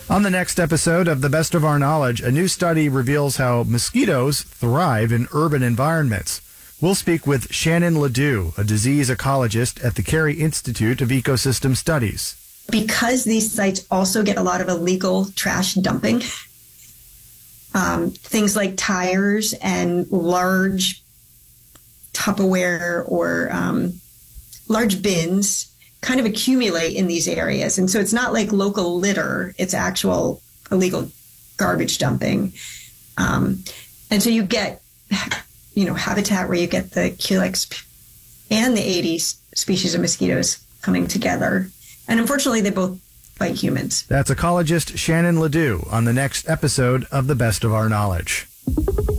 On the next episode of The Best of Our Knowledge, a new study reveals how mosquitoes thrive in urban environments. We'll speak with Shannon Ledoux, a disease ecologist at the Carey Institute of Ecosystem Studies. Because these sites also get a lot of illegal trash dumping, things like tires and large Tupperware or large bins kind of accumulate in these areas. And so it's not like local litter, it's actual illegal garbage dumping. And so you get, habitat where you get the Culex and the 80 species of mosquitoes coming together. And unfortunately, they both bite humans. That's ecologist Shannon Ledoux on the next episode of The Best of Our Knowledge.